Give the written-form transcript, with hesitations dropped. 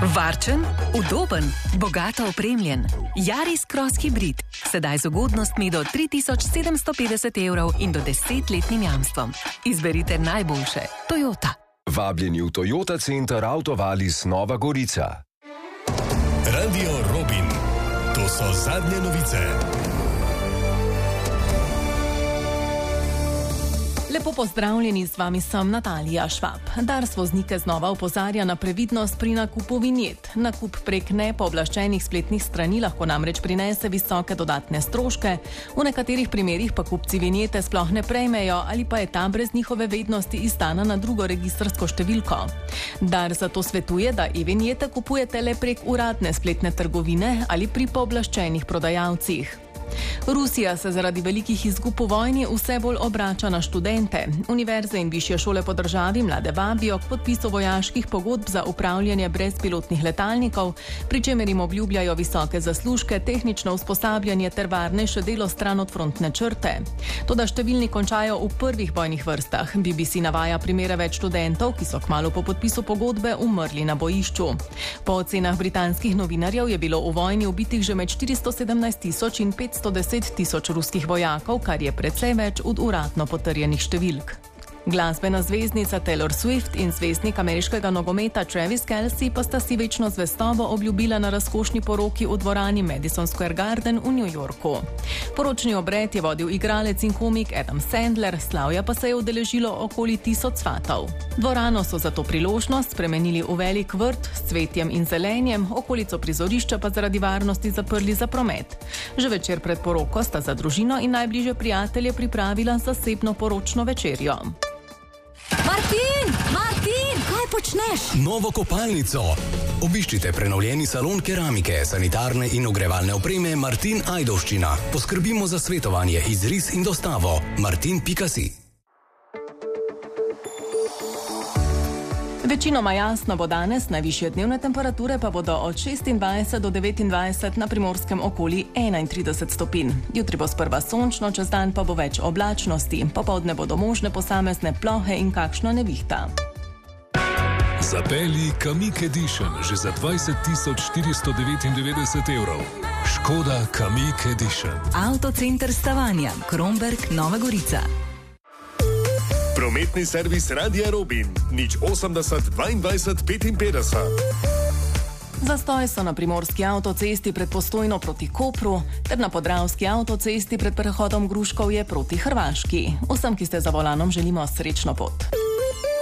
Varčen, udoben, bogato opremljen. Yaris Cross Hybrid. Sedaj z ugodnostmi do 3750 € in do 10-letnim jamstvom. Izberite najboljše. Toyota. Vabljeni v Toyota Center Autovalis Nova Gorica. Radio Robin. To so zadnje novice. Lepo pozdravljeni, z vami sem Natalija Švab. Dars voznike znova opozarja na previdnost pri nakupu vinjet. Nakup prek nepooblaščenih spletnih strani lahko namreč prinese visoke dodatne stroške, v nekaterih primerih pa kupci vinjete sploh ne prejmejo ali pa je ta brez njihove vednosti izdana na drugo registrsko številko. Dars zato svetuje, da e-vinjete kupujete le prek uradne spletne trgovine ali pri pooblaščenih prodajalcih. Rusija se zaradi velikih izgub v vojni vse bolj obrača na študente. Univerze in višje šole po državi mlade vabijo k podpisu vojaških pogodb za upravljanje brezpilotnih letalnikov, pri čemer jim obljubljajo visoke zaslužke, tehnično usposabljanje ter varnejše delo stran od frontne črte. Toda številni končajo v prvih bojnih vrstah. BBC navaja primere več študentov, ki so kmalu po podpisu pogodbe umrli na bojišču. Po ocenah britanskih novinarjev je bilo v vojni ubitih že med 417.000 in 510.000 ruskih vojakov, kar je precej več od uradno potrjenih številk. Glasbena zvezdnica Taylor Swift in zvezdnik ameriškega nogometa Travis Kelce pa sta si večno zvestobo obljubila na razkošni poroki v dvorani Madison Square Garden v New Yorku. Poročni obred je vodil igralec in komik Adam Sandler, slavja pa se je udeležilo okoli 1000 svatov. Dvorano so za to priložnost spremenili v velik vrt s cvetjem in zelenjem, okolico prizorišča pa zaradi varnosti zaprli za promet. Že večer pred poroko sta za družino in najbližje prijatelje pripravila zasebno poročno večerjo. Martin, kaj počneš? Novo kopalnico. Obiščite prenovljeni salon keramike, sanitarne in ogrevalne opreme Martin Ajdovščina. Poskrbimo za svetovanje, izris in dostavo. Martin.si. Večinoma jasno bo danes, najvišje dnevne temperature pa bodo od 26 do 29, na Primorskem okoli 31 stopinj. Jutri bo sprva sončno, čez dan pa bo več oblačnosti. Popoldne bodo možne posamezne plohe in kakšna nevihta. Zapelji Kamiq Edition že za 20.499 €. Škoda Kamiq Edition. Autocenter Stavanja, Kromberk, Nova Gorica. Prometni servis Radia Robin. 080 22 55. Zastoj so na primorski avtocesti pred Postojno proti Kopru ter na podravski avtocesti pred prehodom Gruškovje proti Hrvaški. Vsem, ki ste za volanom, želimo srečno pot.